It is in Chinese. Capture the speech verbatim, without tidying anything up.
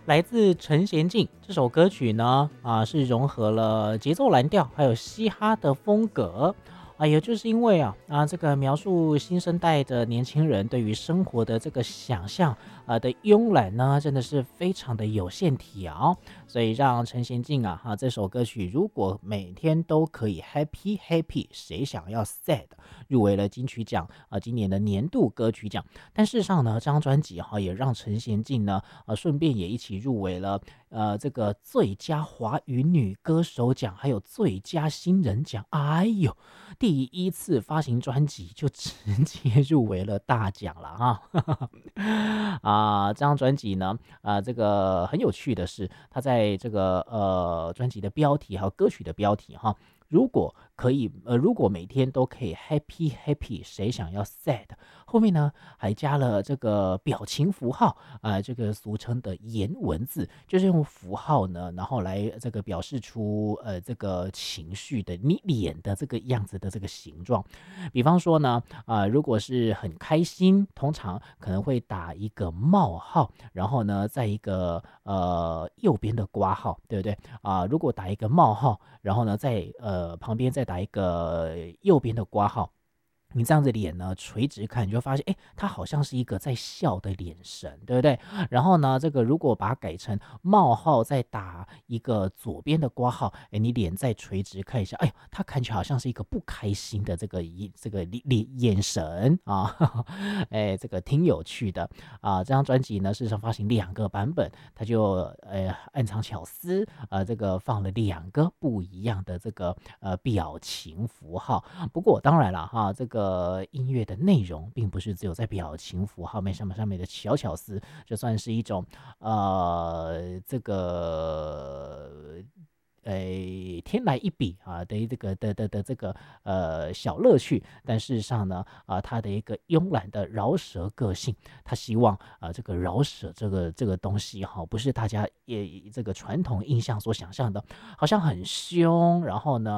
来自陈娴静这首歌曲呢，啊是融合了节奏蓝调还有嘻哈的风格。啊，也就是因为啊啊，这个描述新生代的年轻人对于生活的这个想象啊的慵懒呢，真的是非常的有线条，所以让陈娴静啊哈、这首歌曲如果每天都可以 happy happy，谁想要 sad，入围了金曲奖啊今年的年度歌曲奖。但事实上呢，这张专辑哈、也让陈娴静呢呃顺便也一起入围了呃这个最佳华语女歌手奖，还有最佳新人奖。哎呦！第一次发行专辑就直接入围了大奖了哈啊！这张专辑呢，啊，这个很有趣的是，它在这个呃专辑的标题还有歌曲的标题哈，如果可以呃，如果每天都可以 happy happy，谁想要 sad？后面呢还加了这个表情符号啊、呃，这个俗称的颜文字，就是用符号呢，然后来这个表示出呃这个情绪的你脸的这个样子的这个形状。比方说呢，啊、呃如果是很开心，通常可能会打一个冒号，然后呢，在一个呃右边的括号，对不对啊、呃如果打一个冒号，然后呢，在呃旁边再打一个右边的括号，你这样子脸呢垂直看，你就会发现，哎，它好像是一个在笑的眼神，对不对？然后呢，这个如果把它改成冒号，再打一个左边的括号，哎，你脸再垂直看一下，哎，它看起来好像是一个不开心的这个一这个脸眼神啊，哎，这个挺有趣的啊。这张专辑呢，事实上发行两个版本，它就呃暗藏巧思，呃，这个放了两个不一样的这个呃表情符号。不过当然了哈，这个音乐的内容并不是只有在表情符号面上面上面的小巧思，就算是一种呃这个。诶，天来一笔啊的这个的的的这个呃小乐趣，但事实上呢，啊，他的一个慵懒的饶舌个性，他希望啊这个饶舌这个这个东西哈，不是大家也这个传统印象所想象的，好像很凶，然后呢。